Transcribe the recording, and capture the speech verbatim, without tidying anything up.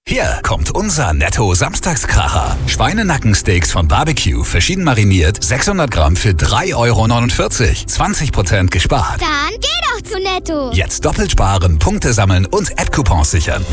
Hier kommt unser Netto-Samstagskracher. Schweinenackensteaks von Barbecue, verschieden mariniert, sechshundert Gramm für drei Euro neunundvierzig. zwanzig Prozent gespart. Dann geh doch zu Netto. Jetzt doppelt sparen, Punkte sammeln und App-Coupons sichern.